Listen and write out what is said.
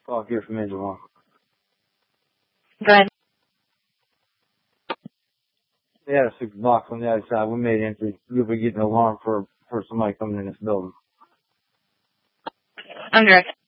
Talk here from Angel One. Go ahead. They had a 6 box on the other side. We made entry. You'll be getting an alarm for somebody coming in this building. I'm direct.